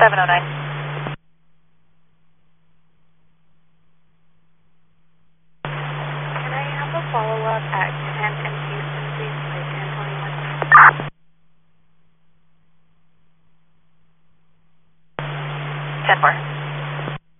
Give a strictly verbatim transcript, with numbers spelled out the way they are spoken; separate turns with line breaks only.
seven oh nine.
Can I have a follow-up at ten in Houston, please, by ten twenty-one?
ten four.